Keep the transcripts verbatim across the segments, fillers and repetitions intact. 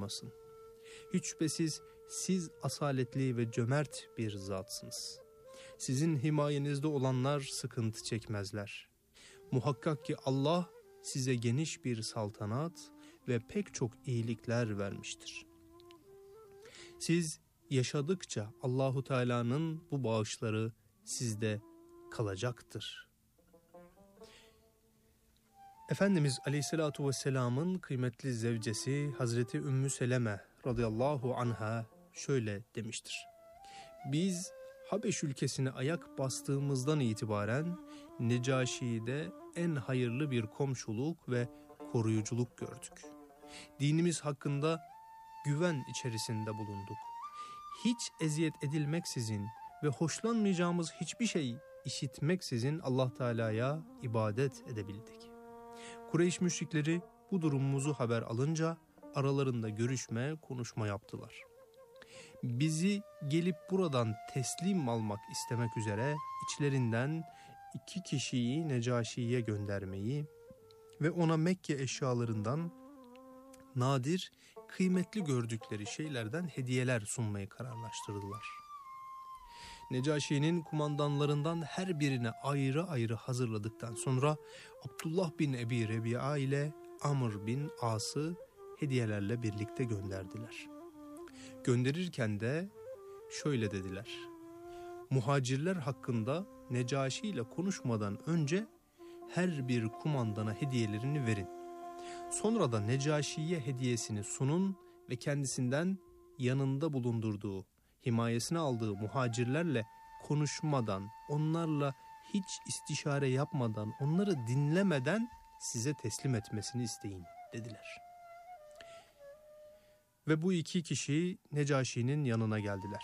olmasın. Hiç şüphesiz siz asaletli ve cömert bir zatsınız. Sizin himayenizde olanlar sıkıntı çekmezler. Muhakkak ki Allah size geniş bir saltanat ve pek çok iyilikler vermiştir. Siz yaşadıkça Allahu Teala'nın bu bağışları sizde kalacaktır. Efendimiz Aleyhisselatu Vesselam'ın kıymetli zevcesi Hazreti Ümmü Seleme radıyallahu anha şöyle demiştir. Biz Habeş ülkesine ayak bastığımızdan itibaren Necaşi'de en hayırlı bir komşuluk ve koruyuculuk gördük. Dinimiz hakkında güven içerisinde bulunduk. Hiç eziyet edilmeksizin ve hoşlanmayacağımız hiçbir şey işitmeksizin Allah Teala'ya ibadet edebildik. Kureyş müşrikleri bu durumumuzu haber alınca aralarında görüşme, konuşma yaptılar. Bizi gelip buradan teslim almak istemek üzere içlerinden iki kişiyi Necaşi'ye göndermeyi ve ona Mekke eşyalarından nadir, kıymetli gördükleri şeylerden hediyeler sunmayı kararlaştırdılar. Necaşi'nin kumandanlarından her birine ayrı ayrı hazırladıktan sonra Abdullah bin Ebi Rebi'a ile Amr bin As'ı hediyelerle birlikte gönderdiler. Gönderirken de şöyle dediler: muhacirler hakkında Necaşi ile konuşmadan önce her bir kumandana hediyelerini verin. Sonra da Necaşi'ye hediyesini sunun ve kendisinden yanında bulundurduğu, himayesine aldığı muhacirlerle konuşmadan, onlarla hiç istişare yapmadan, onları dinlemeden size teslim etmesini isteyin dediler. Ve bu iki kişi Necaşi'nin yanına geldiler.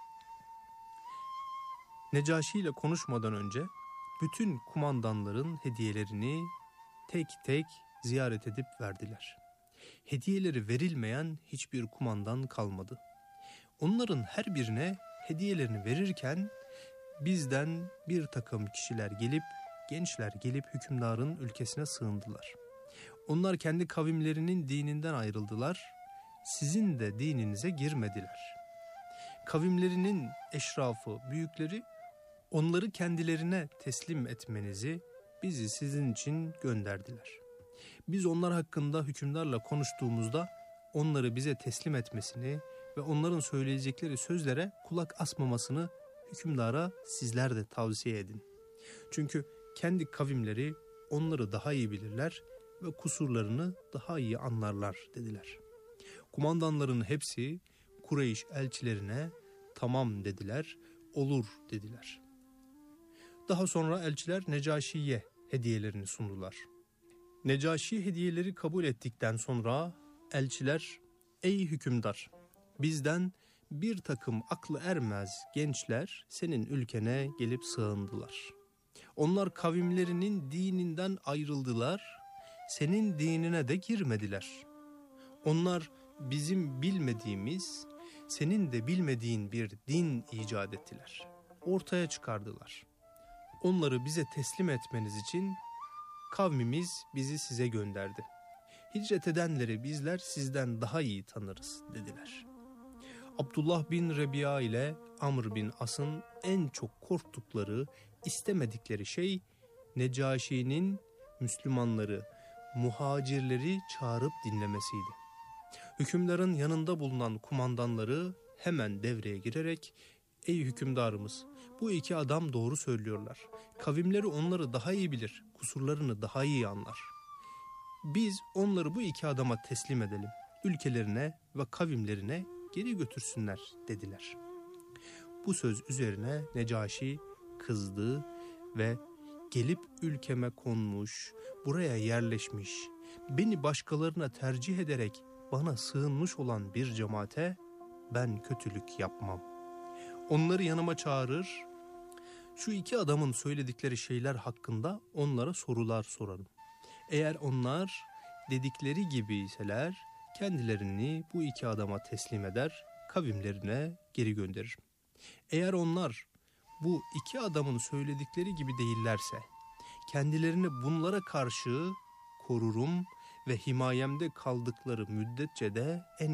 Necaşi ile konuşmadan önce bütün kumandanların hediyelerini tek tek ziyaret edip verdiler. Hediyeleri verilmeyen hiçbir kumandan kalmadı. Onların her birine hediyelerini verirken bizden bir takım kişiler gelip, gençler gelip hükümdarın ülkesine sığındılar. Onlar kendi kavimlerinin dininden ayrıldılar, sizin de dininize girmediler. Kavimlerinin eşrafı, büyükleri onları kendilerine teslim etmenizi, bizi sizin için gönderdiler. Biz onlar hakkında hükümdarla konuştuğumuzda onları bize teslim etmesini ve onların söyleyecekleri sözlere kulak asmamasını hükümdara sizler de tavsiye edin. Çünkü kendi kavimleri onları daha iyi bilirler ve kusurlarını daha iyi anlarlar dediler. Kumandanların hepsi Kureyş elçilerine tamam dediler, olur dediler. Daha sonra elçiler Necaşi'ye hediyelerini sundular. Necaşi hediyeleri kabul ettikten sonra elçiler, ey hükümdar, bizden bir takım aklı ermez gençler senin ülkene gelip sığındılar. Onlar kavimlerinin dininden ayrıldılar, senin dinine de girmediler. Onlar bizim bilmediğimiz, senin de bilmediğin bir din icat ettiler. Ortaya çıkardılar. Onları bize teslim etmeniz için kavmimiz bizi size gönderdi. Hicret edenleri bizler sizden daha iyi tanırız dediler. Abdullah bin Rebi'a ile Amr bin As'ın en çok korktukları, istemedikleri şey Necaşi'nin Müslümanları, muhacirleri çağırıp dinlemesiydi. Hükümdarın yanında bulunan kumandanları hemen devreye girerek, ey hükümdarımız, bu iki adam doğru söylüyorlar. Kavimleri onları daha iyi bilir, kusurlarını daha iyi anlar. Biz onları bu iki adama teslim edelim, ülkelerine ve kavimlerine geri götürsünler dediler. Bu söz üzerine Necaşi kızdı ve gelip ülkeme konmuş, buraya yerleşmiş, beni başkalarına tercih ederek bana sığınmış olan bir cemaate ben kötülük yapmam. Onları yanıma çağırır, şu iki adamın söyledikleri şeyler hakkında onlara sorular sorarım. Eğer onlar dedikleri gibiyseler kendilerini bu iki adama teslim eder, kavimlerine geri gönderirim. Eğer onlar bu iki adamın söyledikleri gibi değillerse kendilerini bunlara karşı korurum ve himayemde kaldıkları müddetçe de en